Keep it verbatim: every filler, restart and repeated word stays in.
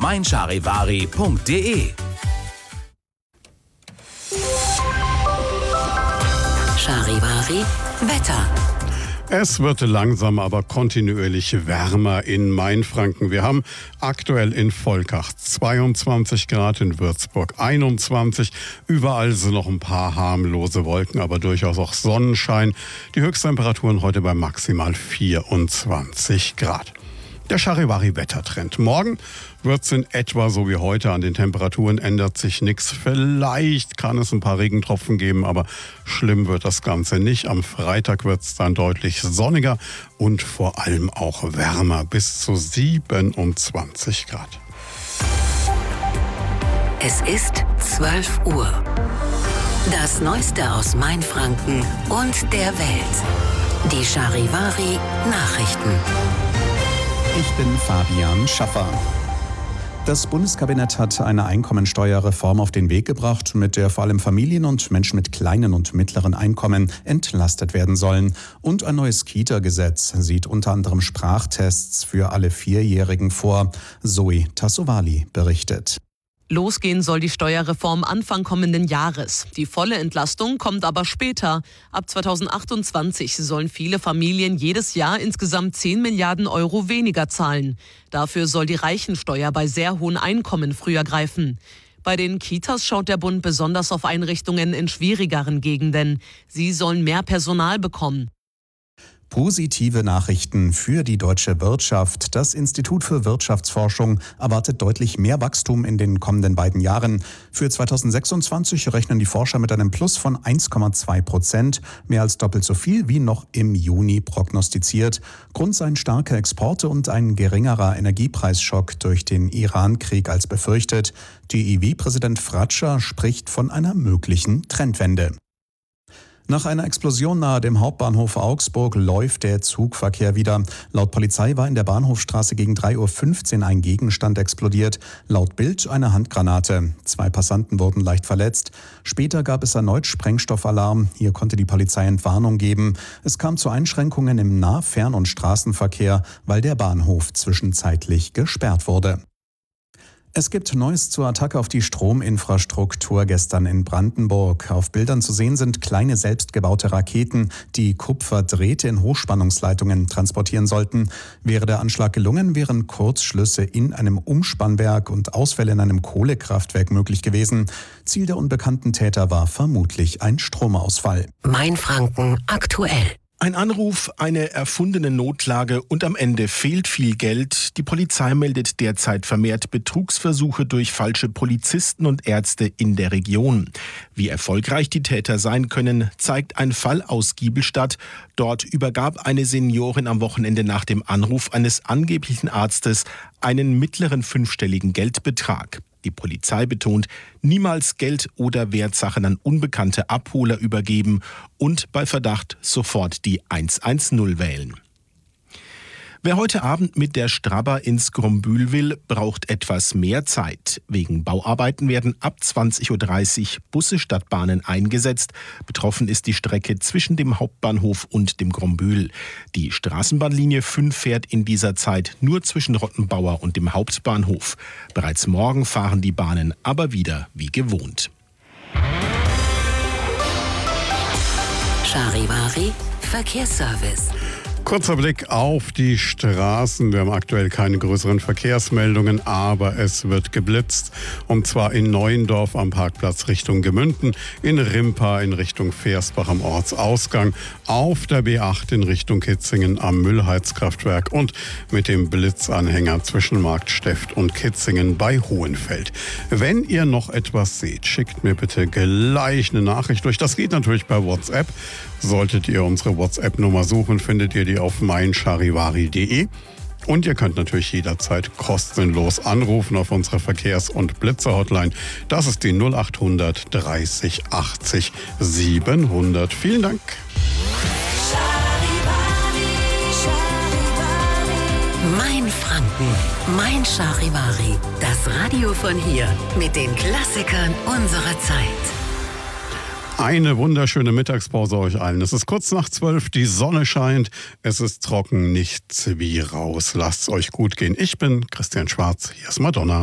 mein charivari punkt de. Charivari Wetter. Es wird langsam, aber kontinuierlich wärmer in Mainfranken. Wir haben aktuell in Volkach zweiundzwanzig Grad, in Würzburg einundzwanzig. Überall sind noch ein paar harmlose Wolken, aber durchaus auch Sonnenschein. Die Höchsttemperaturen heute bei maximal vierundzwanzig Grad. Der Charivari-Wettertrend. Morgen wird es in etwa so wie heute. An den Temperaturen ändert sich nichts. Vielleicht kann es ein paar Regentropfen geben, aber schlimm wird das Ganze nicht. Am Freitag wird es dann deutlich sonniger und vor allem auch wärmer, bis zu siebenundzwanzig Grad. Es ist zwölf Uhr. Das Neueste aus Mainfranken und der Welt. Die Charivari Nachrichten. Ich bin Fabian Schaffer. Das Bundeskabinett hat eine Einkommensteuerreform auf den Weg gebracht, mit der vor allem Familien und Menschen mit kleinen und mittleren Einkommen entlastet werden sollen. Und ein neues Kita-Gesetz sieht unter anderem Sprachtests für alle Vierjährigen vor. Zoe Tassovali berichtet. Losgehen soll die Steuerreform Anfang kommenden Jahres. Die volle Entlastung kommt aber später. Ab zweitausendachtundzwanzig sollen viele Familien jedes Jahr insgesamt zehn Milliarden Euro weniger zahlen. Dafür soll die Reichensteuer bei sehr hohen Einkommen früher greifen. Bei den Kitas schaut der Bund besonders auf Einrichtungen in schwierigeren Gegenden. Sie sollen mehr Personal bekommen. Positive Nachrichten für die deutsche Wirtschaft. Das Institut für Wirtschaftsforschung erwartet deutlich mehr Wachstum in den kommenden beiden Jahren. Für zweitausendsechsundzwanzig rechnen die Forscher mit einem Plus von eins Komma zwei Prozent, mehr als doppelt so viel wie noch im Juni prognostiziert. Grund seien starke Exporte und ein geringerer Energiepreisschock durch den Iran-Krieg als befürchtet. D I W-Präsident Fratscher spricht von einer möglichen Trendwende. Nach einer Explosion nahe dem Hauptbahnhof Augsburg läuft der Zugverkehr wieder. Laut Polizei war in der Bahnhofstraße gegen drei Uhr fünfzehn ein Gegenstand explodiert. Laut Bild eine Handgranate. Zwei Passanten wurden leicht verletzt. Später gab es erneut Sprengstoffalarm. Hier konnte die Polizei Entwarnung geben. Es kam zu Einschränkungen im Nah-, Fern- und Straßenverkehr, weil der Bahnhof zwischenzeitlich gesperrt wurde. Es gibt Neues zur Attacke auf die Strominfrastruktur gestern in Brandenburg. Auf Bildern zu sehen sind kleine selbstgebaute Raketen, die Kupferdrähte in Hochspannungsleitungen transportieren sollten. Wäre der Anschlag gelungen, wären Kurzschlüsse in einem Umspannwerk und Ausfälle in einem Kohlekraftwerk möglich gewesen. Ziel der unbekannten Täter war vermutlich ein Stromausfall. Mainfranken aktuell. Ein Anruf, eine erfundene Notlage und am Ende fehlt viel Geld. Die Polizei meldet derzeit vermehrt Betrugsversuche durch falsche Polizisten und Ärzte in der Region. Wie erfolgreich die Täter sein können, zeigt ein Fall aus Giebelstadt. Dort übergab eine Seniorin am Wochenende nach dem Anruf eines angeblichen Arztes einen mittleren fünfstelligen Geldbetrag. Die Polizei betont, niemals Geld oder Wertsachen an unbekannte Abholer übergeben und bei Verdacht sofort die hundertzehn wählen. Wer heute Abend mit der Strabber ins Grombühl will, braucht etwas mehr Zeit. Wegen Bauarbeiten werden ab zwanzig Uhr dreißig Busse statt Bahnen eingesetzt. Betroffen ist die Strecke zwischen dem Hauptbahnhof und dem Grombühl. Die Straßenbahnlinie fünf fährt in dieser Zeit nur zwischen Rottenbauer und dem Hauptbahnhof. Bereits morgen fahren die Bahnen aber wieder wie gewohnt. Charivari Verkehrsservice. Kurzer Blick auf die Straßen. Wir haben aktuell keine größeren Verkehrsmeldungen, aber es wird geblitzt. Und zwar in Neuendorf am Parkplatz Richtung Gemünden, in Rimpa in Richtung Versbach am Ortsausgang, auf der B acht in Richtung Kitzingen am Müllheizkraftwerk und mit dem Blitzanhänger zwischen Marktsteft und Kitzingen bei Hohenfeld. Wenn ihr noch etwas seht, schickt mir bitte gleich eine Nachricht durch. Das geht natürlich per WhatsApp. Solltet ihr unsere WhatsApp-Nummer suchen, findet ihr die auf mein charivari punkt de. Und ihr könnt natürlich jederzeit kostenlos anrufen auf unserer Verkehrs- und Blitzer-Hotline. Das ist die null acht hundert dreißig achtzig siebenhundert. Vielen Dank. Mein Franken, mein Charivari. Das Radio von hier mit den Klassikern unserer Zeit. Eine wunderschöne Mittagspause euch allen. Es ist kurz nach zwölf, die Sonne scheint, es ist trocken, nichts wie raus. Lasst's euch gut gehen. Ich bin Christian Schwarz, hier ist Madonna.